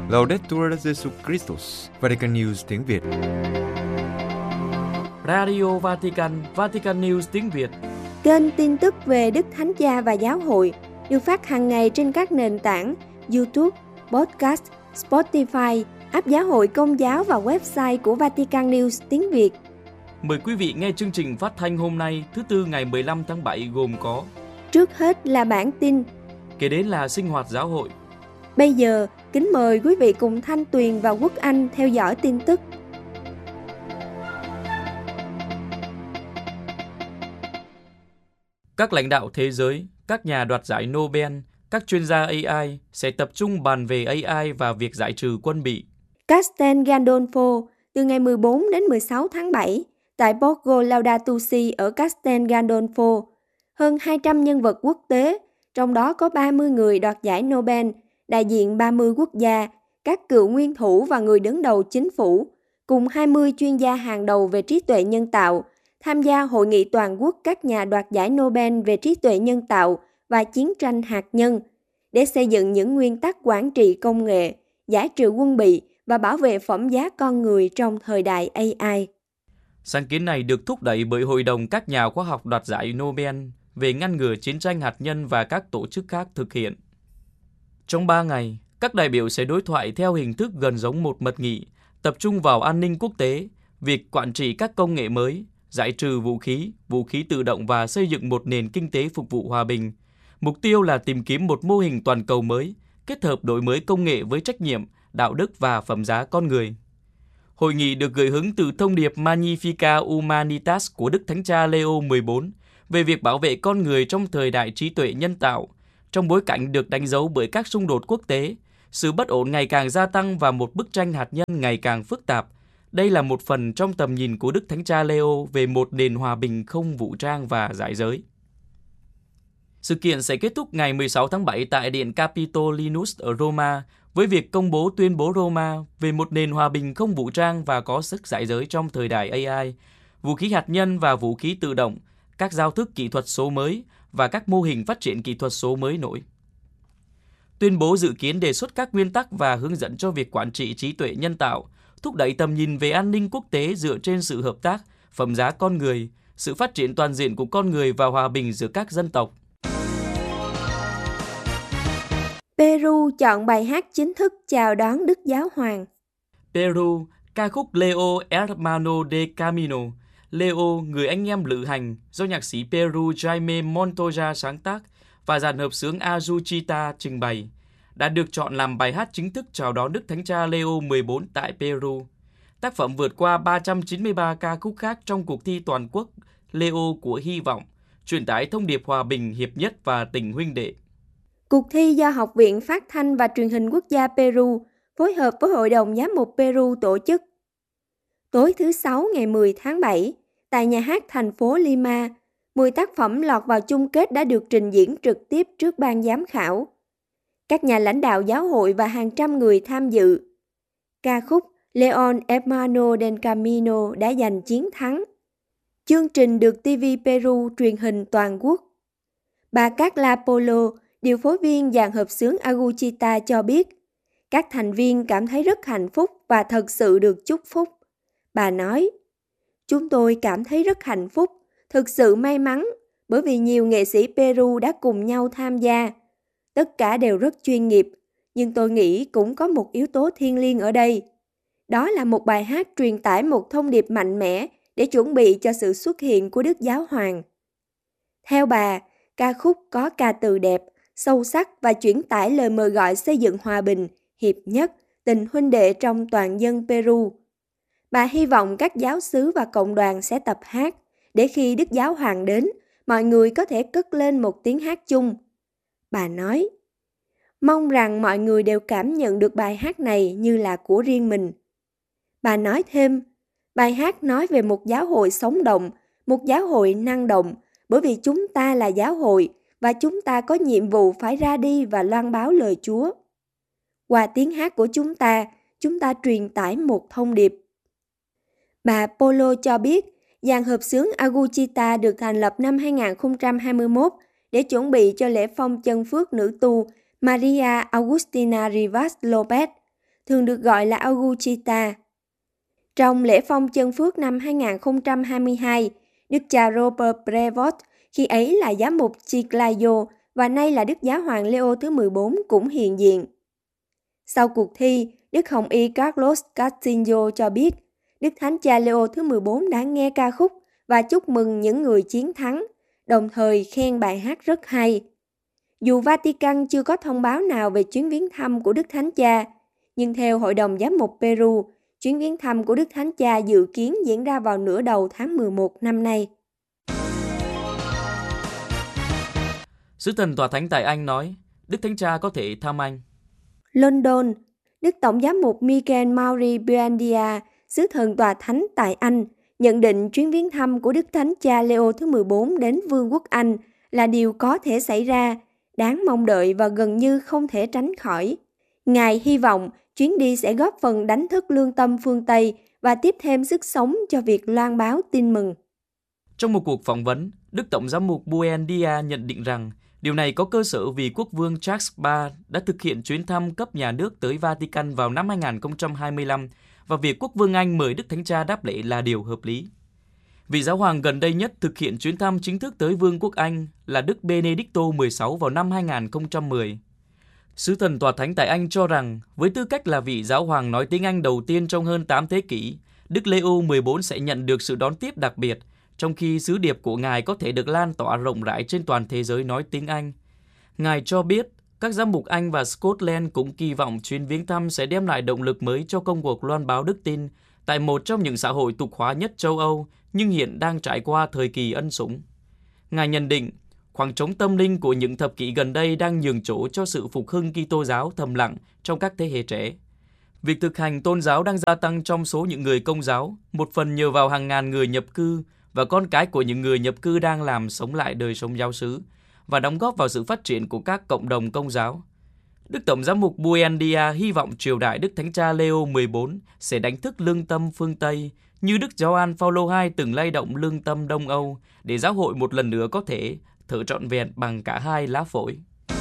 Laudetur Jesus Christus, Vatican News tiếng Việt. Radio Vatican, Vatican News tiếng Việt. Kênh tin tức về Đức Thánh Cha và Giáo hội được phát hàng ngày trên các nền tảng YouTube, Podcast, Spotify, app Giáo hội Công giáo và website của Vatican News tiếng Việt. Mời quý vị nghe chương trình phát thanh hôm nay, thứ Tư ngày 15 tháng 7 gồm có: Trước hết là bản tin, kế đến là sinh hoạt giáo hội. Bây giờ, kính mời quý vị cùng Thanh Tuyền và Quốc Anh theo dõi tin tức. Các lãnh đạo thế giới, các nhà đoạt giải Nobel, các chuyên gia AI sẽ tập trung bàn về AI và việc giải trừ quân bị. Castel Gandolfo từ ngày 14 đến 16 tháng 7 tại Borgo Laudato Si ở Castel Gandolfo. Hơn 200 nhân vật quốc tế, trong đó có 30 người đoạt giải Nobel, đại diện 30 quốc gia, các cựu nguyên thủ và người đứng đầu chính phủ, cùng 20 chuyên gia hàng đầu về trí tuệ nhân tạo, tham gia hội nghị toàn quốc các nhà đoạt giải Nobel về trí tuệ nhân tạo và chiến tranh hạt nhân, để xây dựng những nguyên tắc quản trị công nghệ, giải trừ quân bị và bảo vệ phẩm giá con người trong thời đại AI. Sáng kiến này được thúc đẩy bởi Hội đồng các nhà khoa học đoạt giải Nobel về ngăn ngừa chiến tranh hạt nhân và các tổ chức khác thực hiện. Trong 3 ngày, các đại biểu sẽ đối thoại theo hình thức gần giống một mật nghị, tập trung vào an ninh quốc tế, việc quản trị các công nghệ mới, giải trừ vũ khí tự động và xây dựng một nền kinh tế phục vụ hòa bình. Mục tiêu là tìm kiếm một mô hình toàn cầu mới, kết hợp đổi mới công nghệ với trách nhiệm, đạo đức và phẩm giá con người. Hội nghị được gợi hứng từ thông điệp Magnificat Humanitas của Đức Thánh Cha Leo XIV về việc bảo vệ con người trong thời đại trí tuệ nhân tạo, trong bối cảnh được đánh dấu bởi các xung đột quốc tế, sự bất ổn ngày càng gia tăng và một bức tranh hạt nhân ngày càng phức tạp. Đây là một phần trong tầm nhìn của Đức Thánh Cha Leo về một nền hòa bình không vũ trang và giải giới. Sự kiện sẽ kết thúc ngày 16 tháng 7 tại Điện Capitolinus ở Roma với việc công bố tuyên bố Roma về một nền hòa bình không vũ trang và có sức giải giới trong thời đại AI, vũ khí hạt nhân và vũ khí tự động, các giao thức kỹ thuật số mới và các mô hình phát triển kỹ thuật số mới nổi. Tuyên bố dự kiến đề xuất các nguyên tắc và hướng dẫn cho việc quản trị trí tuệ nhân tạo, thúc đẩy tầm nhìn về an ninh quốc tế dựa trên sự hợp tác, phẩm giá con người, sự phát triển toàn diện của con người và hòa bình giữa các dân tộc. Peru chọn bài hát chính thức chào đón Đức Giáo Hoàng. Peru, ca khúc Leo Hermano de Camino, Leo, người anh em lữ hành, do nhạc sĩ Peru Jaime Montoya sáng tác và dàn hợp xướng Azuchita trình bày, đã được chọn làm bài hát chính thức chào đón Đức Thánh Cha Leo XIV tại Peru. Tác phẩm vượt qua 393 ca khúc khác trong cuộc thi toàn quốc Leo của hy vọng, truyền tải thông điệp hòa bình, hiệp nhất và tình huynh đệ. Cuộc thi do Học viện Phát thanh và Truyền hình Quốc gia Peru phối hợp với Hội đồng Giám mục Peru tổ chức. Tối thứ Sáu ngày 10 tháng 7, tại nhà hát thành phố Lima, 10 tác phẩm lọt vào chung kết đã được trình diễn trực tiếp trước ban giám khảo. Các nhà lãnh đạo giáo hội và hàng trăm người tham dự. Ca khúc Leon Hermano del Camino đã giành chiến thắng. Chương trình được TV Peru truyền hình toàn quốc. Bà Carla Polo, điều phối viên dàn hợp xướng Aguchita cho biết, các thành viên cảm thấy rất hạnh phúc và thật sự được chúc phúc. Bà nói, chúng tôi cảm thấy rất hạnh phúc, thực sự may mắn, bởi vì nhiều nghệ sĩ Peru đã cùng nhau tham gia. Tất cả đều rất chuyên nghiệp, nhưng tôi nghĩ cũng có một yếu tố thiêng liêng ở đây. Đó là một bài hát truyền tải một thông điệp mạnh mẽ để chuẩn bị cho sự xuất hiện của Đức Giáo Hoàng. Theo bà, ca khúc có ca từ đẹp, sâu sắc và chuyển tải lời mời gọi xây dựng hòa bình, hiệp nhất, tình huynh đệ trong toàn dân Peru. Bà hy vọng các giáo xứ và cộng đoàn sẽ tập hát, để khi Đức Giáo Hoàng đến, mọi người có thể cất lên một tiếng hát chung. Bà nói, mong rằng mọi người đều cảm nhận được bài hát này như là của riêng mình. Bà nói thêm, bài hát nói về một giáo hội sống động, một giáo hội năng động, bởi vì chúng ta là giáo hội và chúng ta có nhiệm vụ phải ra đi và loan báo lời Chúa. Qua tiếng hát của chúng ta truyền tải một thông điệp. Bà Polo cho biết, dàn hợp xướng Aguchita được thành lập năm 2021 để chuẩn bị cho lễ phong chân phước nữ tu Maria Agustina Rivas Lopez. thường được gọi là Augustita. Trong lễ phong chân phước năm 2022, Đức cha Robert Prevost, khi ấy là giám mục Chiclayo và nay là Đức Giáo hoàng Leo thứ 14 cũng hiện diện. Sau cuộc thi, Đức Hồng Y Carlos Castillo cho biết, Đức Thánh cha Leo thứ 14 đã nghe ca khúc và chúc mừng những người chiến thắng, đồng thời khen bài hát rất hay. Dù Vatican chưa có thông báo nào về chuyến viếng thăm của Đức Thánh Cha, nhưng theo Hội đồng Giám mục Peru, chuyến viếng thăm của Đức Thánh Cha dự kiến diễn ra vào nửa đầu tháng 11 năm nay. Sứ thần tòa thánh tại Anh nói, Đức Thánh Cha có thể thăm Anh. London, Đức Tổng giám mục Michael Mauri Buendia, sứ thần tòa thánh tại Anh, nhận định chuyến viếng thăm của Đức Thánh Cha Leo thứ 14 đến Vương quốc Anh là điều có thể xảy ra, đáng mong đợi và gần như không thể tránh khỏi. Ngài hy vọng chuyến đi sẽ góp phần đánh thức lương tâm phương Tây và tiếp thêm sức sống cho việc loan báo tin mừng. Trong một cuộc phỏng vấn, Đức Tổng giám mục Buendia nhận định rằng điều này có cơ sở vì quốc vương Charles III đã thực hiện chuyến thăm cấp nhà nước tới Vatican vào năm 2025 và việc quốc vương Anh mời Đức Thánh Cha đáp lễ là điều hợp lý. Vị giáo hoàng gần đây nhất thực hiện chuyến thăm chính thức tới Vương quốc Anh là Đức Benedicto XVI vào năm 2010. Sứ thần tòa thánh tại Anh cho rằng, với tư cách là vị giáo hoàng nói tiếng Anh đầu tiên trong hơn 8 thế kỷ, Đức Leo 14 sẽ nhận được sự đón tiếp đặc biệt, trong khi sứ điệp của Ngài có thể được lan tỏa rộng rãi trên toàn thế giới nói tiếng Anh. Ngài cho biết, các giám mục Anh và Scotland cũng kỳ vọng chuyến viếng thăm sẽ đem lại động lực mới cho công cuộc loan báo đức tin tại một trong những xã hội tục hóa nhất châu Âu, nhưng hiện đang trải qua thời kỳ ân sủng. Ngài nhận định, khoảng trống tâm linh của những thập kỷ gần đây đang nhường chỗ cho sự phục hưng Kitô giáo thầm lặng trong các thế hệ trẻ. Việc thực hành tôn giáo đang gia tăng trong số những người Công giáo, một phần nhờ vào hàng ngàn người nhập cư và con cái của những người nhập cư đang làm sống lại đời sống giáo xứ và đóng góp vào sự phát triển của các cộng đồng Công giáo. Đức Tổng giám mục Buendia hy vọng triều đại Đức Thánh Cha Leo 14 sẽ đánh thức lương tâm phương Tây, như Đức Gioan Phaolô II từng lay động lương tâm Đông Âu để giáo hội một lần nữa có thể thở trọn vẹn bằng cả hai lá phổi.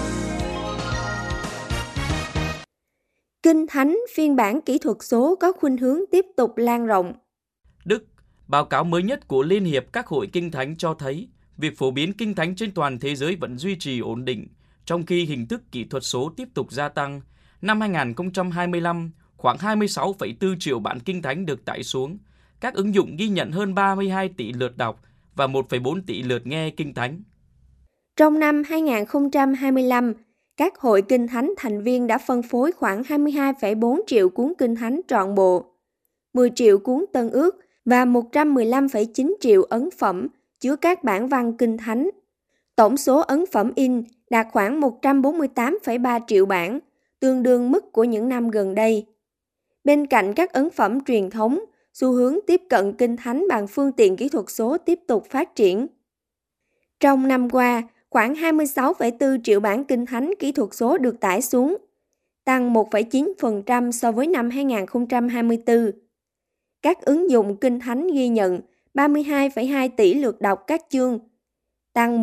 Kinh Thánh phiên bản kỹ thuật số có khuynh hướng tiếp tục lan rộng. Đức, báo cáo mới nhất của Liên hiệp các hội Kinh Thánh cho thấy việc phổ biến Kinh Thánh trên toàn thế giới vẫn duy trì ổn định, trong khi hình thức kỹ thuật số tiếp tục gia tăng. Năm 2025, khoảng 26,4 triệu bản Kinh Thánh được tải xuống. Các ứng dụng ghi nhận hơn 32 tỷ lượt đọc và 1,4 tỷ lượt nghe Kinh Thánh. Trong năm 2025, các hội Kinh Thánh thành viên đã phân phối khoảng 22,4 triệu cuốn Kinh Thánh trọn bộ, 10 triệu cuốn Tân Ước và 115,9 triệu ấn phẩm chứa các bản văn Kinh Thánh. Tổng số ấn phẩm in đạt khoảng 148,3 triệu bản, tương đương mức của những năm gần đây. Bên cạnh các ấn phẩm truyền thống, xu hướng tiếp cận Kinh Thánh bằng phương tiện kỹ thuật số tiếp tục phát triển. Trong năm qua, khoảng 26,4 triệu bản Kinh Thánh kỹ thuật số được tải xuống, tăng 1,9% so với năm 2024. Các ứng dụng Kinh Thánh ghi nhận 32,2 tỷ lượt đọc các chương, tăng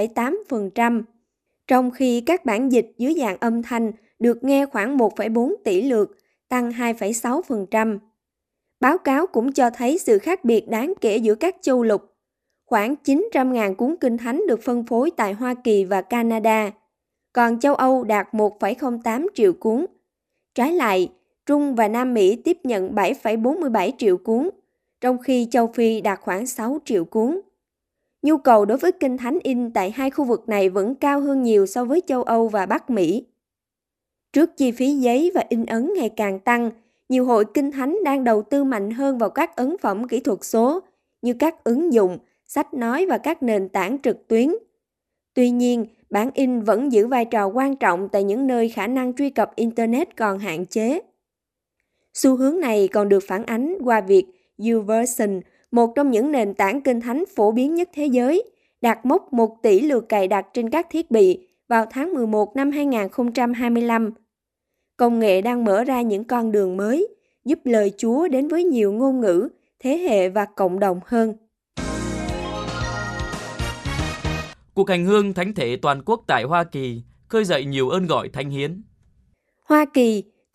13,8%, trong khi các bản dịch dưới dạng âm thanh được nghe khoảng 1,4 tỷ lượt, tăng 2,6%. Báo cáo cũng cho thấy sự khác biệt đáng kể giữa các châu lục. Khoảng 900.000 cuốn Kinh Thánh được phân phối tại Hoa Kỳ và Canada, còn châu Âu đạt 1,08 triệu cuốn. Trái lại, Trung và Nam Mỹ tiếp nhận 7,47 triệu cuốn, trong khi châu Phi đạt khoảng 6 triệu cuốn. Nhu cầu đối với Kinh Thánh in tại hai khu vực này vẫn cao hơn nhiều so với châu Âu và Bắc Mỹ. Trước chi phí giấy và in ấn ngày càng tăng, nhiều hội Kinh Thánh đang đầu tư mạnh hơn vào các ấn phẩm kỹ thuật số như các ứng dụng, sách nói và các nền tảng trực tuyến. Tuy nhiên, bản in vẫn giữ vai trò quan trọng tại những nơi khả năng truy cập Internet còn hạn chế. Xu hướng này còn được phản ánh qua việc YouVersion, một trong những nền tảng Kinh Thánh phổ biến nhất thế giới, đạt mốc 1 tỷ lượt cài đặt trên các thiết bị vào tháng 11 năm 2025. Công nghệ đang mở ra những con đường mới, giúp lời Chúa đến với nhiều ngôn ngữ, thế hệ và cộng đồng hơn. Cuộc hành hương thánh thể toàn quốc tại Hoa Kỳ khơi dậy nhiều ơn gọi thánh hiến. Hoa Kỳ,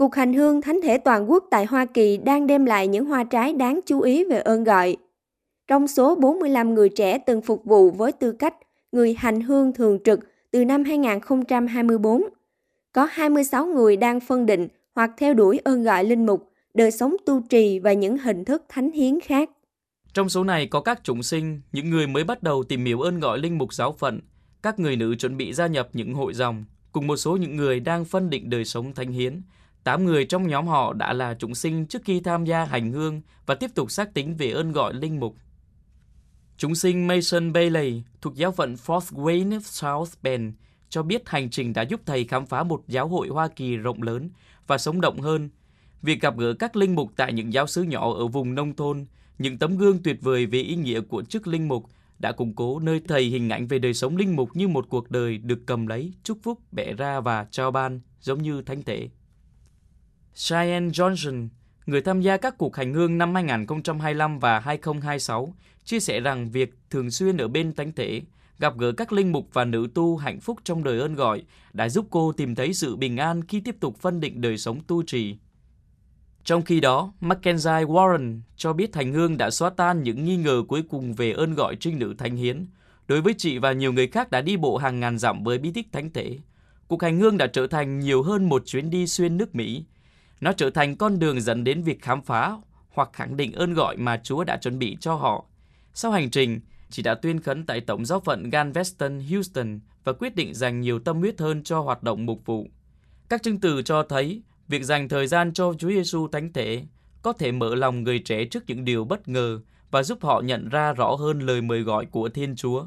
Cuộc hành hương thánh thể toàn quốc tại Hoa Kỳ đang đem lại những hoa trái đáng chú ý về ơn gọi. Trong số 45 người trẻ từng phục vụ với tư cách người hành hương thường trực từ năm 2024, có 26 người đang phân định hoặc theo đuổi ơn gọi linh mục, đời sống tu trì và những hình thức thánh hiến khác. Trong số này có các chúng sinh, những người mới bắt đầu tìm hiểu ơn gọi linh mục giáo phận, các người nữ chuẩn bị gia nhập những hội dòng, cùng một số những người đang phân định đời sống thánh hiến. 8 người trong nhóm họ đã là chúng sinh trước khi tham gia hành hương và tiếp tục xác tín về ơn gọi linh mục. Chúng sinh Mason Bailey thuộc giáo phận Fort Wayne South Bend cho biết hành trình đã giúp thầy khám phá một giáo hội Hoa Kỳ rộng lớn và sống động hơn. Việc gặp gỡ các linh mục tại những giáo xứ nhỏ ở vùng nông thôn, những tấm gương tuyệt vời về ý nghĩa của chức linh mục đã củng cố nơi thầy hình ảnh về đời sống linh mục như một cuộc đời được cầm lấy, chúc phúc, bẻ ra và trao ban, giống như thánh thể. Cheyenne Johnson, người tham gia các cuộc hành hương năm 2025 và 2026, chia sẻ rằng việc thường xuyên ở bên thánh thể, gặp gỡ các linh mục và nữ tu hạnh phúc trong đời ơn gọi đã giúp cô tìm thấy sự bình an khi tiếp tục phân định đời sống tu trì. Trong khi đó, Mackenzie Warren cho biết hành hương đã xóa tan những nghi ngờ cuối cùng về ơn gọi trinh nữ thánh hiến. Đối với chị và nhiều người khác đã đi bộ hàng ngàn dặm với bí tích thánh thể, cuộc hành hương đã trở thành nhiều hơn một chuyến đi xuyên nước Mỹ. Nó trở thành con đường dẫn đến việc khám phá hoặc khẳng định ơn gọi mà Chúa đã chuẩn bị cho họ. Sau hành trình, chị đã tuyên khấn tại Tổng giáo phận Galveston, Houston và quyết định dành nhiều tâm huyết hơn cho hoạt động mục vụ. Các chứng từ cho thấy việc dành thời gian cho Chúa Giêsu thánh thể có thể mở lòng người trẻ trước những điều bất ngờ và giúp họ nhận ra rõ hơn lời mời gọi của Thiên Chúa.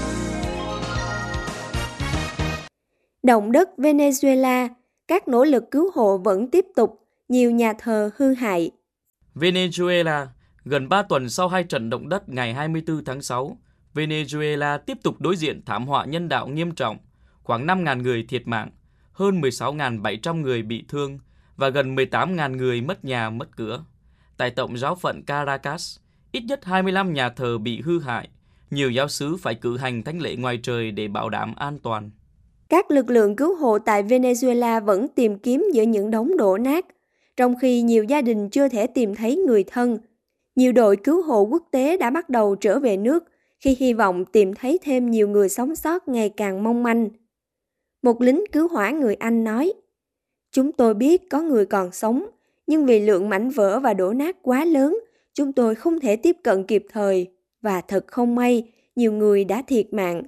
Động đất Venezuela, các nỗ lực cứu hộ vẫn tiếp tục, nhiều nhà thờ hư hại. Venezuela, gần 3 tuần sau 2 trận động đất ngày 24 tháng 6, Venezuela tiếp tục đối diện thảm họa nhân đạo nghiêm trọng, khoảng 5.000 người thiệt mạng, hơn 16.700 người bị thương và gần 18.000 người mất nhà mất cửa. Tại Tổng giáo phận Caracas, ít nhất 25 nhà thờ bị hư hại, nhiều giáo xứ phải cử hành thánh lễ ngoài trời để bảo đảm an toàn. Các lực lượng cứu hộ tại Venezuela vẫn tìm kiếm giữa những đống đổ nát, trong khi nhiều gia đình chưa thể tìm thấy người thân. Nhiều đội cứu hộ quốc tế đã bắt đầu trở về nước khi hy vọng tìm thấy thêm nhiều người sống sót ngày càng mong manh. Một lính cứu hỏa người Anh nói, "Chúng tôi biết có người còn sống, nhưng vì lượng mảnh vỡ và đổ nát quá lớn, chúng tôi không thể tiếp cận kịp thời, và thật không may, nhiều người đã thiệt mạng."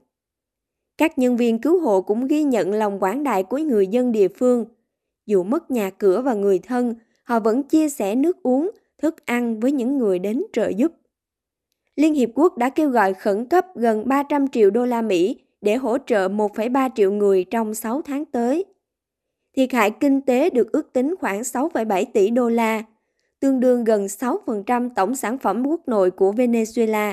Các nhân viên cứu hộ cũng ghi nhận lòng quảng đại của người dân địa phương. Dù mất nhà cửa và người thân, họ vẫn chia sẻ nước uống, thức ăn với những người đến trợ giúp. Liên Hiệp Quốc đã kêu gọi khẩn cấp gần 300 triệu đô la Mỹ để hỗ trợ 1,3 triệu người trong 6 tháng tới. Thiệt hại kinh tế được ước tính khoảng 6,7 tỷ đô la, tương đương gần 6% tổng sản phẩm quốc nội của Venezuela.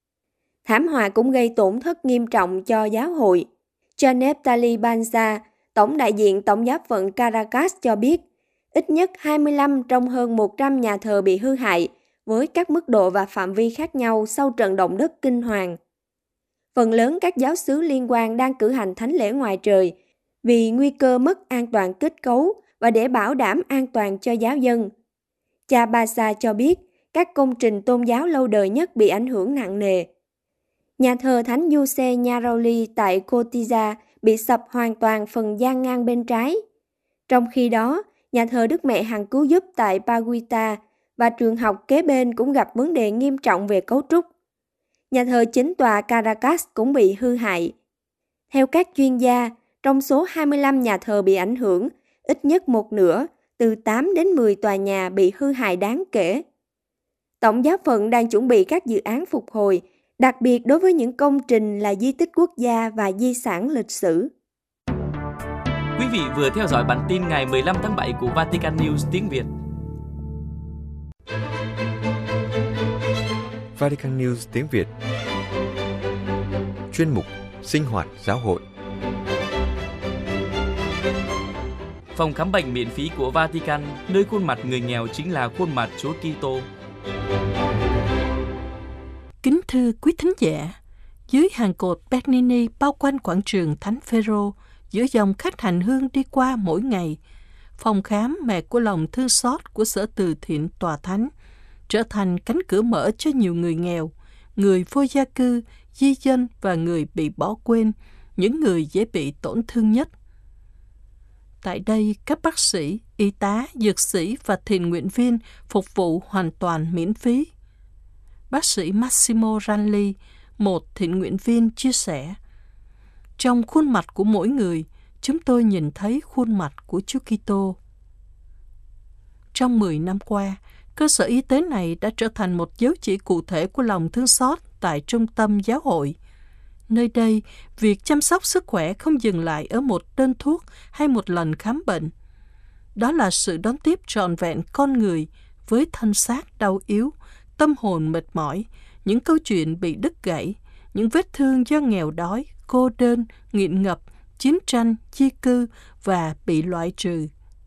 Thảm họa cũng gây tổn thất nghiêm trọng cho giáo hội. Janet Talibanza, tổng đại diện Tổng giáo phận Caracas cho biết, ít nhất 25 trong hơn 100 nhà thờ bị hư hại, với các mức độ và phạm vi khác nhau sau trận động đất kinh hoàng. Phần lớn các giáo xứ liên quan đang cử hành thánh lễ ngoài trời vì nguy cơ mất an toàn kết cấu và để bảo đảm an toàn cho giáo dân. Cha Basa cho biết các công trình tôn giáo lâu đời nhất bị ảnh hưởng nặng nề. Nhà thờ Thánh Giuse Ñaroli tại Cotiza bị sập hoàn toàn phần gian ngang bên trái. Trong khi đó, nhà thờ Đức Mẹ Hằng Cứu Giúp tại Paguita và trường học kế bên cũng gặp vấn đề nghiêm trọng về cấu trúc. Nhà thờ chính tòa Caracas cũng bị hư hại. Theo các chuyên gia, trong số 25 nhà thờ bị ảnh hưởng, ít nhất một nửa, từ 8 đến 10 tòa nhà bị hư hại đáng kể. Tổng giáo phận đang chuẩn bị các dự án phục hồi, đặc biệt đối với những công trình là di tích quốc gia và di sản lịch sử. Quý vị vừa theo dõi bản tin ngày 15 tháng 7 của Vatican News tiếng Việt. Vatican News tiếng Việt. Chuyên mục Sinh hoạt giáo hội. Phòng khám bệnh miễn phí của Vatican, nơi khuôn mặt người nghèo chính là khuôn mặt Chúa Kitô. Kính thưa quý thính giả, dưới hàng cột Bernini bao quanh quảng trường Thánh Phêrô, giữa dòng khách hành hương đi qua mỗi ngày, Phòng khám Mẹ của lòng thương xót của Sở Từ Thiện Tòa Thánh trở thành cánh cửa mở cho nhiều người nghèo, người vô gia cư, di dân và người bị bỏ quên, những người dễ bị tổn thương nhất. Tại đây, các bác sĩ, y tá, dược sĩ và thiện nguyện viên phục vụ hoàn toàn miễn phí. Bác sĩ Massimo Ranli, một thiện nguyện viên, chia sẻ: trong khuôn mặt của mỗi người, chúng tôi nhìn thấy khuôn mặt của Chúa Kitô. Trong 10 năm qua, cơ sở y tế này đã trở thành một dấu chỉ cụ thể của lòng thương xót tại trung tâm giáo hội. Nơi đây, việc chăm sóc sức khỏe không dừng lại ở một đơn thuốc hay một lần khám bệnh. Đó là sự đón tiếp trọn vẹn con người với thân xác đau yếu, tâm hồn mệt mỏi, những câu chuyện bị đứt gãy, những vết thương do nghèo đói, cô đơn, nghiện ngập, chiến tranh, di cư và bị loại trừ.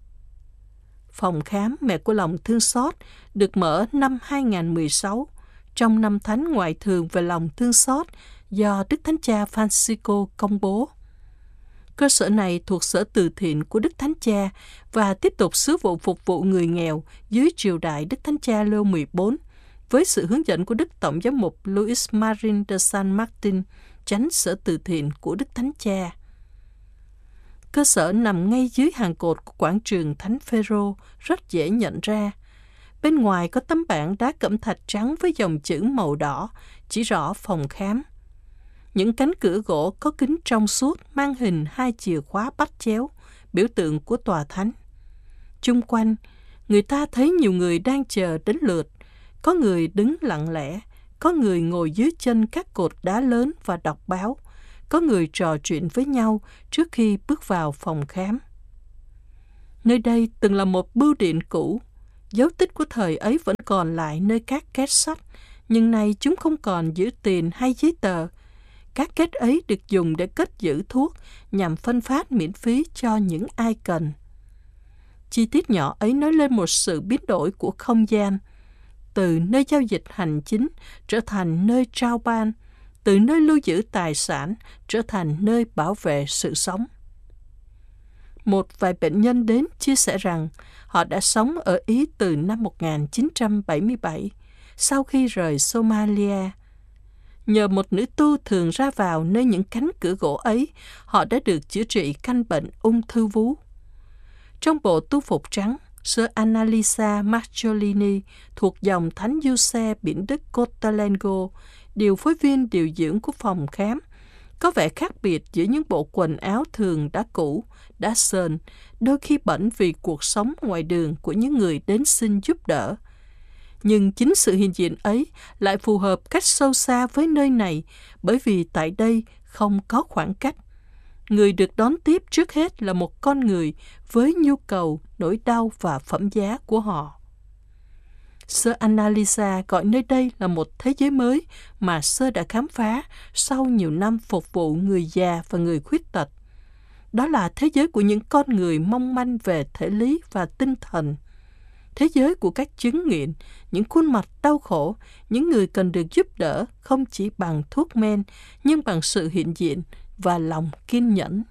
Phòng khám Mẹ của lòng thương xót được mở năm 2016 trong năm Thánh Ngoại thường về lòng thương xót do Đức Thánh Cha Francisco công bố. Cơ sở này thuộc Sở Từ Thiện của Đức Thánh Cha và tiếp tục sứ vụ phục vụ người nghèo dưới triều đại Đức Thánh Cha Leo 14 với sự hướng dẫn của Đức Tổng giám mục Luis Marin de San Martin, chánh Sở Từ Thiện của Đức Thánh Cha. Cơ sở nằm ngay dưới hàng cột của quảng trường Thánh Phêrô, rất dễ nhận ra. Bên ngoài có tấm bảng đá cẩm thạch trắng với dòng chữ màu đỏ, chỉ rõ phòng khám. Những cánh cửa gỗ có kính trong suốt mang hình 2 chìa khóa bắt chéo, biểu tượng của tòa thánh. Chung quanh, người ta thấy nhiều người đang chờ đến lượt. Có người đứng lặng lẽ, có người ngồi dưới chân các cột đá lớn và đọc báo, có người trò chuyện với nhau trước khi bước vào phòng khám. Nơi đây từng là một bưu điện cũ. Dấu tích của thời ấy vẫn còn lại nơi các két sắt, nhưng nay chúng không còn giữ tiền hay giấy tờ. Các két ấy được dùng để cất giữ thuốc nhằm phân phát miễn phí cho những ai cần. Chi tiết nhỏ ấy nói lên một sự biến đổi của không gian, từ nơi giao dịch hành chính trở thành nơi trao ban, từ nơi lưu giữ tài sản trở thành nơi bảo vệ sự sống. Một vài bệnh nhân đến chia sẻ rằng họ đã sống ở Ý từ năm 1977, sau khi rời Somalia. Nhờ một nữ tu thường ra vào nơi những cánh cửa gỗ ấy, họ đã được chữa trị căn bệnh ung thư vú. Trong bộ tu phục trắng, Sơ Annalisa Marciolini thuộc dòng Thánh Giuse Biển Đức Cottolengo, điều phối viên điều dưỡng của phòng khám, có vẻ khác biệt giữa những bộ quần áo thường đã cũ, đã sờn, đôi khi bẩn vì cuộc sống ngoài đường của những người đến xin giúp đỡ. Nhưng chính sự hiện diện ấy lại phù hợp cách sâu xa với nơi này, bởi vì tại đây không có khoảng cách. Người được đón tiếp trước hết là một con người với nhu cầu, nỗi đau và phẩm giá của họ. Sơ Annalisa gọi nơi đây là một thế giới mới mà Sơ đã khám phá sau nhiều năm phục vụ người già và người khuyết tật. Đó là thế giới của những con người mong manh về thể lý và tinh thần. Thế giới của các chứng nghiện, những khuôn mặt đau khổ, những người cần được giúp đỡ không chỉ bằng thuốc men, nhưng bằng sự hiện diện và lòng kiên nhẫn.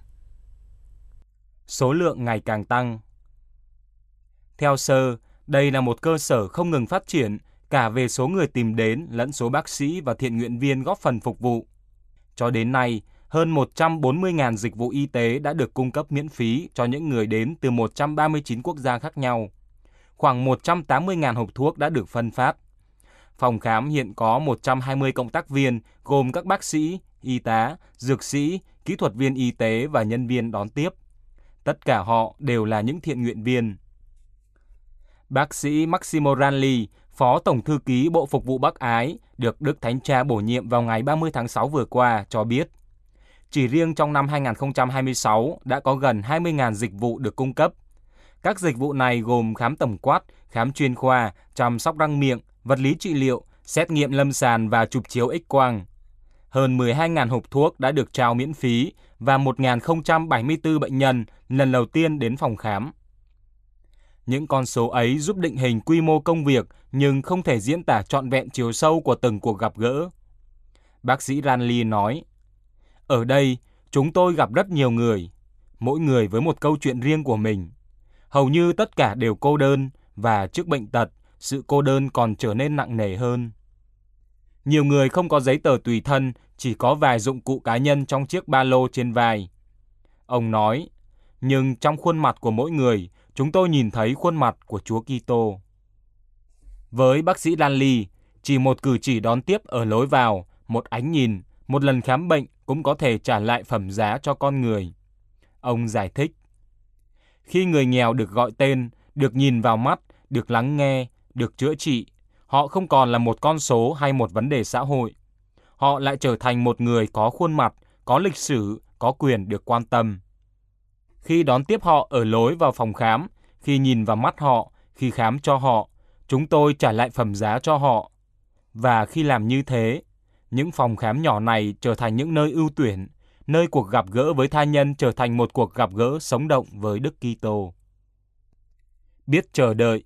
Số lượng ngày càng tăng. Theo Sơ, đây là một cơ sở không ngừng phát triển cả về số người tìm đến lẫn số bác sĩ và thiện nguyện viên góp phần phục vụ. Cho đến nay, hơn 140.000 dịch vụ y tế đã được cung cấp miễn phí cho những người đến từ 139 quốc gia khác nhau. Khoảng 180.000 hộp thuốc đã được phân phát. Phòng khám hiện có 120 cộng tác viên gồm các bác sĩ, y tá, dược sĩ, kỹ thuật viên y tế và nhân viên đón tiếp. Tất cả họ đều là những thiện nguyện viên. Bác sĩ Massimo Ranli, Phó Tổng Thư ký Bộ Phục vụ Bắc Ái, được Đức Thánh Cha bổ nhiệm vào ngày 30 tháng 6 vừa qua, cho biết, chỉ riêng trong năm 2026 đã có gần 20.000 dịch vụ được cung cấp. Các dịch vụ này gồm khám tổng quát, khám chuyên khoa, chăm sóc răng miệng, vật lý trị liệu, xét nghiệm lâm sàng và chụp chiếu X-quang. Hơn 12.000 hộp thuốc đã được trao miễn phí và 1.074 bệnh nhân lần đầu tiên đến phòng khám. Những con số ấy giúp định hình quy mô công việc nhưng không thể diễn tả trọn vẹn chiều sâu của từng cuộc gặp gỡ. Bác sĩ Ranli nói, ở đây chúng tôi gặp rất nhiều người, mỗi người với một câu chuyện riêng của mình. Hầu như tất cả đều cô đơn, và trước bệnh tật, sự cô đơn còn trở nên nặng nề hơn. Nhiều người không có giấy tờ tùy thân, chỉ có vài dụng cụ cá nhân trong chiếc ba lô trên vai. Ông nói, nhưng trong khuôn mặt của mỗi người, chúng tôi nhìn thấy khuôn mặt của Chúa Kitô. Với bác sĩ Lanley, chỉ một cử chỉ đón tiếp ở lối vào, một ánh nhìn, một lần khám bệnh cũng có thể trả lại phẩm giá cho con người. Ông giải thích, khi người nghèo được gọi tên, được nhìn vào mắt, được lắng nghe, được chữa trị, họ không còn là một con số hay một vấn đề xã hội. Họ lại trở thành một người có khuôn mặt, có lịch sử, có quyền được quan tâm. Khi đón tiếp họ ở lối vào phòng khám, khi nhìn vào mắt họ, khi khám cho họ, chúng tôi trả lại phẩm giá cho họ. Và khi làm như thế, những phòng khám nhỏ này trở thành những nơi ưu tuyển, nơi cuộc gặp gỡ với tha nhân trở thành một cuộc gặp gỡ sống động với Đức Kitô. Biết chờ đợi.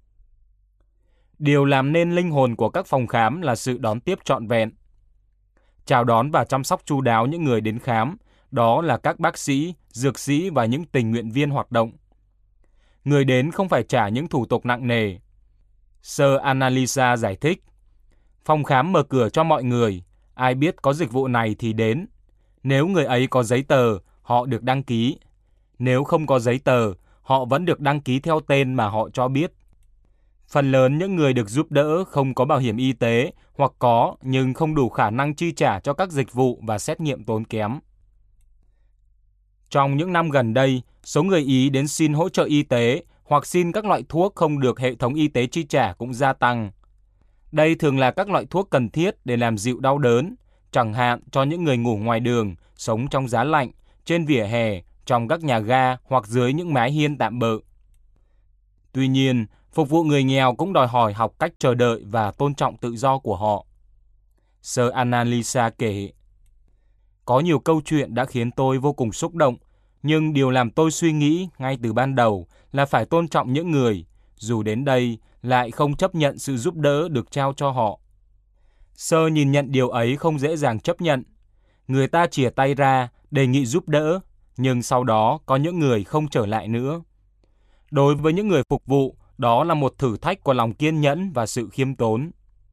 Điều làm nên linh hồn của các phòng khám là sự đón tiếp trọn vẹn. Chào đón và chăm sóc chu đáo những người đến khám, đó là các bác sĩ, dược sĩ và những tình nguyện viên hoạt động. Người đến không phải trả những thủ tục nặng nề. Sir Annalisa giải thích, phòng khám mở cửa cho mọi người, ai biết có dịch vụ này thì đến. Nếu người ấy có giấy tờ, họ được đăng ký. Nếu không có giấy tờ, họ vẫn được đăng ký theo tên mà họ cho biết. Phần lớn những người được giúp đỡ không có bảo hiểm y tế hoặc có nhưng không đủ khả năng chi trả cho các dịch vụ và xét nghiệm tốn kém. Trong những năm gần đây, số người Ý đến xin hỗ trợ y tế hoặc xin các loại thuốc không được hệ thống y tế chi trả cũng gia tăng. Đây thường là các loại thuốc cần thiết để làm dịu đau đớn, chẳng hạn cho những người ngủ ngoài đường, sống trong giá lạnh, trên vỉa hè, trong các nhà ga hoặc dưới những mái hiên tạm bợ. Tuy nhiên, phục vụ người nghèo cũng đòi hỏi học cách chờ đợi và tôn trọng tự do của họ. Sir Annalisa kể, có nhiều câu chuyện đã khiến tôi vô cùng xúc động, nhưng điều làm tôi suy nghĩ ngay từ ban đầu là phải tôn trọng những người, dù đến đây lại không chấp nhận sự giúp đỡ được trao cho họ. Sir nhìn nhận điều ấy không dễ dàng chấp nhận. Người ta chìa tay ra, đề nghị giúp đỡ, nhưng sau đó có những người không trở lại nữa. Đối với những người phục vụ, đó là một thử thách của lòng kiên nhẫn và sự khiêm tốn.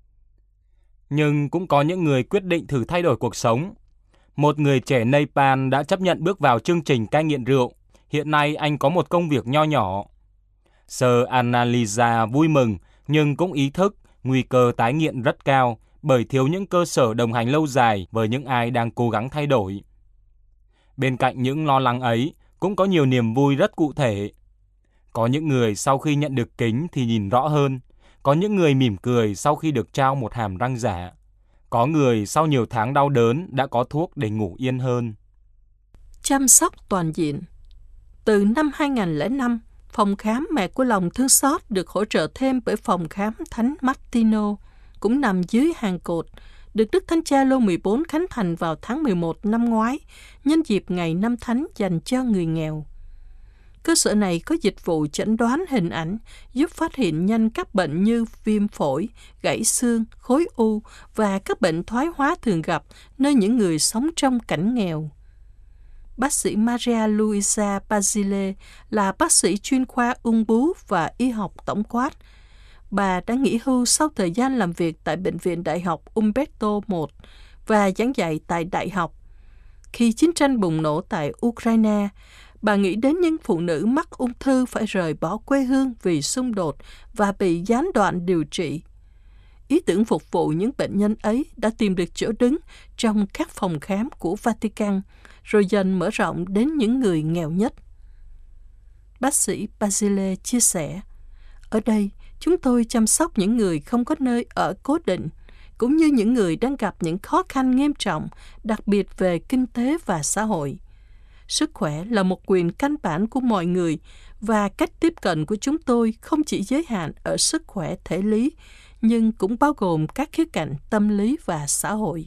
Nhưng cũng có những người quyết định thử thay đổi cuộc sống. Một người trẻ Nepal đã chấp nhận bước vào chương trình cai nghiện rượu. Hiện nay anh có một công việc nho nhỏ. Sir Annalisa vui mừng nhưng cũng ý thức nguy cơ tái nghiện rất cao bởi thiếu những cơ sở đồng hành lâu dài với những ai đang cố gắng thay đổi. Bên cạnh những lo lắng ấy, cũng có nhiều niềm vui rất cụ thể. Có những người sau khi nhận được kính thì nhìn rõ hơn. Có những người mỉm cười sau khi được trao một hàm răng giả. Có người sau nhiều tháng đau đớn đã có thuốc để ngủ yên hơn. Chăm sóc toàn diện. Từ năm 2005, phòng khám Mẹ của Lòng Thương Xót được hỗ trợ thêm bởi phòng khám Thánh Martino, cũng nằm dưới hàng cột, được Đức Thánh Cha Lô 14 khánh thành vào tháng 11 năm ngoái, nhân dịp Ngày Năm Thánh dành cho người nghèo. Cơ sở này có dịch vụ chẩn đoán hình ảnh, giúp phát hiện nhanh các bệnh như viêm phổi, gãy xương, khối u và các bệnh thoái hóa thường gặp nơi những người sống trong cảnh nghèo. Bác sĩ Maria Luisa Basile là bác sĩ chuyên khoa ung bướu và y học tổng quát. Bà đã nghỉ hưu sau thời gian làm việc tại Bệnh viện Đại học Umberto I và giảng dạy tại đại học. Khi chiến tranh bùng nổ tại Ukraine, bà nghĩ đến những phụ nữ mắc ung thư phải rời bỏ quê hương vì xung đột và bị gián đoạn điều trị. Ý tưởng phục vụ những bệnh nhân ấy đã tìm được chỗ đứng trong các phòng khám của Vatican, rồi dần mở rộng đến những người nghèo nhất. Bác sĩ Basile chia sẻ, ở đây chúng tôi chăm sóc những người không có nơi ở cố định, cũng như những người đang gặp những khó khăn nghiêm trọng, đặc biệt về kinh tế và xã hội. Sức khỏe là một quyền căn bản của mọi người và cách tiếp cận của chúng tôi không chỉ giới hạn ở sức khỏe thể lý, nhưng cũng bao gồm các khía cạnh tâm lý và xã hội.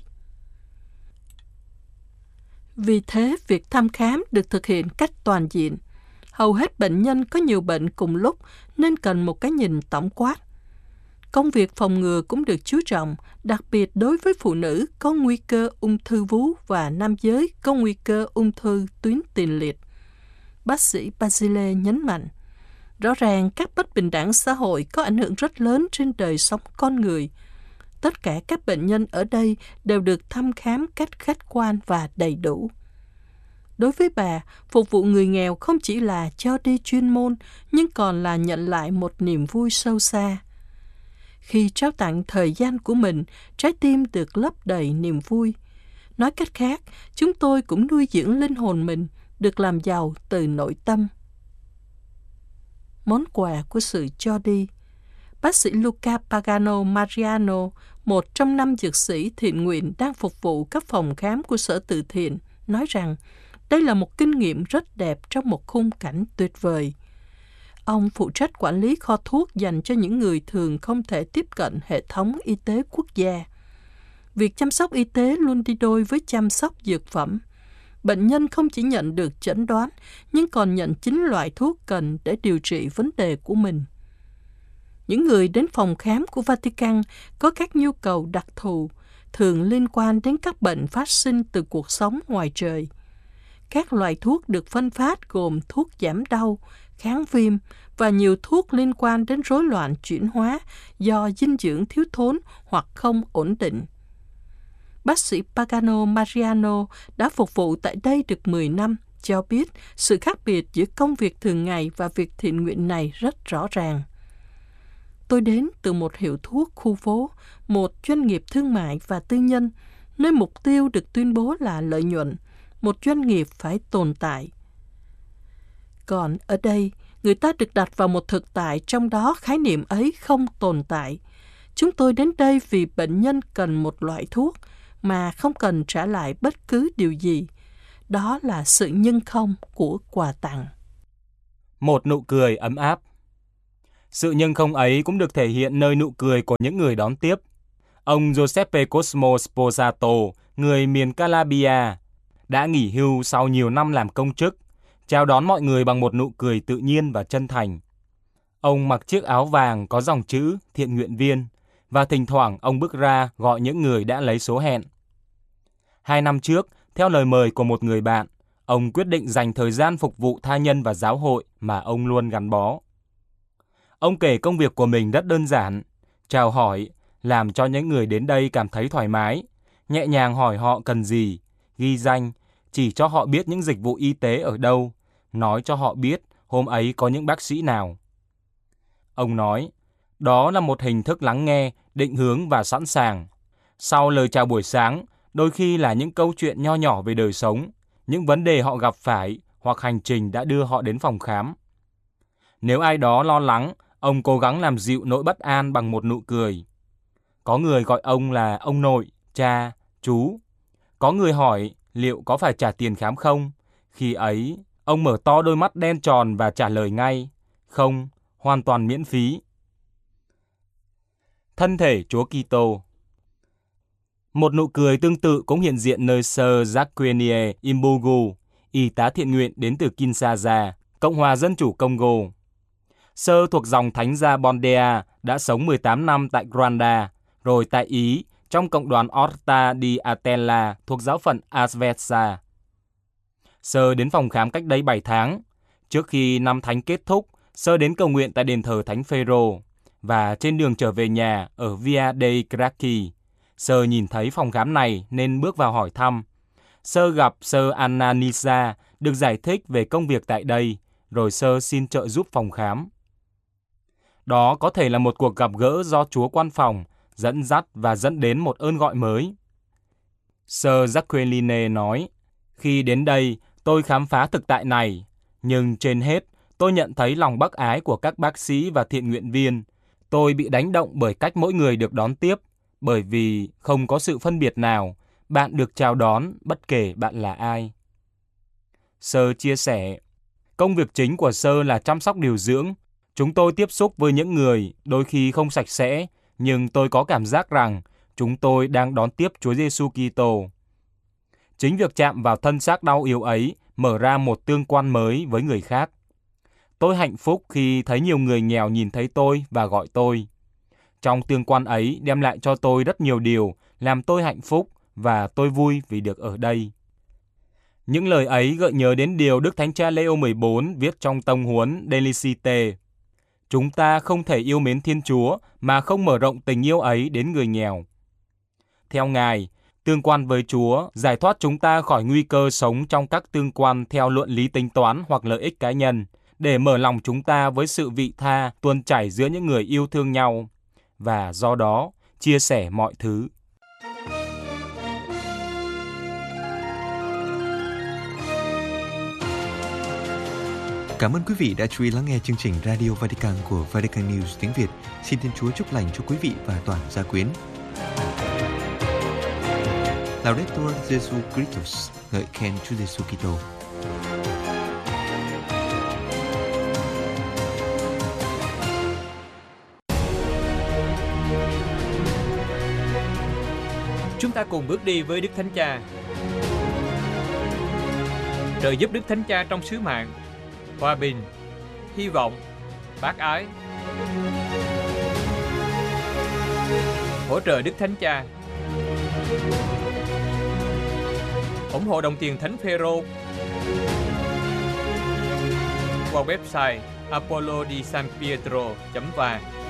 Vì thế, việc thăm khám được thực hiện cách toàn diện. Hầu hết bệnh nhân có nhiều bệnh cùng lúc nên cần một cái nhìn tổng quát. Công việc phòng ngừa cũng được chú trọng, đặc biệt đối với phụ nữ có nguy cơ ung thư vú và nam giới có nguy cơ ung thư tuyến tiền liệt. Bác sĩ Basile nhấn mạnh, Rõ ràng các bất bình đẳng xã hội có ảnh hưởng rất lớn trên đời sống con người. Tất cả các bệnh nhân ở đây đều được thăm khám cách khách quan và đầy đủ. Đối với bà, phục vụ người nghèo không chỉ là cho đi chuyên môn, nhưng còn là nhận lại một niềm vui sâu xa. Khi trao tặng thời gian của mình, trái tim được lấp đầy niềm vui. Nói cách khác, chúng tôi cũng nuôi dưỡng linh hồn mình, được làm giàu từ nội tâm. Món quà của sự cho đi. Bác sĩ Luca Pagano Mariano, một trong 5 dược sĩ thiện nguyện đang phục vụ các phòng khám của sở từ thiện, nói rằng đây là một kinh nghiệm rất đẹp trong một khung cảnh tuyệt vời. Ông phụ trách quản lý kho thuốc dành cho những người thường không thể tiếp cận hệ thống y tế quốc gia. Việc chăm sóc y tế luôn đi đôi với chăm sóc dược phẩm. Bệnh nhân không chỉ nhận được chẩn đoán, nhưng còn nhận chính loại thuốc cần để điều trị vấn đề của mình. Những người đến phòng khám của Vatican có các nhu cầu đặc thù, thường liên quan đến các bệnh phát sinh từ cuộc sống ngoài trời. Các loại thuốc được phân phát gồm thuốc giảm đau, kháng viêm và nhiều thuốc liên quan đến rối loạn chuyển hóa do dinh dưỡng thiếu thốn hoặc không ổn định. Bác sĩ Pagano Mariano đã phục vụ tại đây được 10 năm, cho biết sự khác biệt giữa công việc thường ngày và việc thiện nguyện này rất rõ ràng. Tôi đến từ một hiệu thuốc khu phố, một doanh nghiệp thương mại và tư nhân, nơi mục tiêu được tuyên bố là lợi nhuận, một doanh nghiệp phải tồn tại. Còn ở đây, người ta được đặt vào một thực tại trong đó khái niệm ấy không tồn tại. Chúng tôi đến đây vì bệnh nhân cần một loại thuốc mà không cần trả lại bất cứ điều gì. Đó là sự nhân không của quà tặng. Một nụ cười ấm áp. Sự nhân không ấy cũng được thể hiện nơi nụ cười của những người đón tiếp. Ông Giuseppe Cosmo Sposato, người miền Calabria, đã nghỉ hưu sau nhiều năm làm công chức, chào đón mọi người bằng một nụ cười tự nhiên và chân thành. Ông mặc chiếc áo vàng có dòng chữ thiện nguyện viên, và thỉnh thoảng ông bước ra gọi những người đã lấy số hẹn. 2 năm trước, theo lời mời của một người bạn, ông quyết định dành thời gian phục vụ tha nhân và giáo hội mà ông luôn gắn bó. Ông kể công việc của mình rất đơn giản, chào hỏi, làm cho những người đến đây cảm thấy thoải mái, nhẹ nhàng hỏi họ cần gì, ghi danh, chỉ cho họ biết những dịch vụ y tế ở đâu, nói cho họ biết hôm ấy có những bác sĩ nào. Ông nói, đó là một hình thức lắng nghe, định hướng và sẵn sàng. Sau lời chào buổi sáng, đôi khi là những câu chuyện nho nhỏ về đời sống, những vấn đề họ gặp phải hoặc hành trình đã đưa họ đến phòng khám. Nếu ai đó lo lắng, ông cố gắng làm dịu nỗi bất an bằng một nụ cười. Có người gọi ông là ông nội, cha, chú. Có người hỏi liệu có phải trả tiền khám không? Khi ấy, ông mở to đôi mắt đen tròn và trả lời ngay, không, hoàn toàn miễn phí. Thân thể Chúa Kitô. Một nụ cười tương tự cũng hiện diện nơi Sir Jacquenie Imbugu, y tá thiện nguyện đến từ Kinshasa, Cộng hòa Dân chủ Congo. Sir thuộc dòng thánh gia Bondea, đã sống 18 năm tại Rwanda, rồi tại Ý, trong cộng đoàn Orta di Atella thuộc giáo phận Asvetsa. Sir đến phòng khám cách đây 7 tháng. Trước khi năm thánh kết thúc, Sir đến cầu nguyện tại đền thờ Thánh Phêrô, và trên đường trở về nhà ở Via dei Gracchi, Sir nhìn thấy phòng khám này nên bước vào hỏi thăm. Sir gặp Sir Ananisa, được giải thích về công việc tại đây, rồi Sir xin trợ giúp phòng khám. Đó có thể là một cuộc gặp gỡ do Chúa quan phòng, dẫn dắt và dẫn đến một ơn gọi mới. Sir Jacqueline nói, khi đến đây, tôi khám phá thực tại này, nhưng trên hết, tôi nhận thấy lòng bác ái của các bác sĩ và thiện nguyện viên. Tôi bị đánh động bởi cách mỗi người được đón tiếp, bởi vì không có sự phân biệt nào, bạn được chào đón bất kể bạn là ai. Sir chia sẻ, công việc chính của Sir là chăm sóc điều dưỡng. Chúng tôi tiếp xúc với những người đôi khi không sạch sẽ, nhưng tôi có cảm giác rằng chúng tôi đang đón tiếp Chúa Giêsu Kitô. Chính việc chạm vào thân xác đau yếu ấy mở ra một tương quan mới với người khác. Tôi hạnh phúc khi thấy nhiều người nghèo nhìn thấy tôi và gọi tôi. Trong tương quan ấy đem lại cho tôi rất nhiều điều, làm tôi hạnh phúc và tôi vui vì được ở đây. Những lời ấy gợi nhớ đến điều Đức Thánh Cha Leo 14 viết trong tông huấn Delicite. Chúng ta không thể yêu mến Thiên Chúa mà không mở rộng tình yêu ấy đến người nghèo. Theo Ngài, tương quan với Chúa giải thoát chúng ta khỏi nguy cơ sống trong các tương quan theo luận lý tính toán hoặc lợi ích cá nhân, để mở lòng chúng ta với sự vị tha tuôn chảy giữa những người yêu thương nhau, và do đó chia sẻ mọi thứ. Cảm ơn quý vị đã chú ý lắng nghe chương trình Radio Vatican của Vatican News tiếng Việt. Xin Thiên Chúa chúc lành cho quý vị và toàn gia quyến. Laudetur Jesu Christus, ngợi khen Chúa Giêsu Kitô. Chúng ta cùng bước đi với Đức Thánh Cha. Trợ giúp Đức Thánh Cha trong sứ mạng hòa bình, hy vọng, bác ái. Hỗ trợ Đức Thánh Cha. Ủng hộ đồng tiền Thánh Phêrô qua website apollo di San Pietro.va.